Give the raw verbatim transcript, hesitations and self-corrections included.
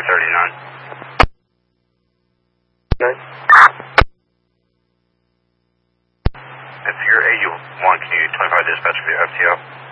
thirty-nine. Nine. If you're A U one, can you twenty-five dispatch for your F T O?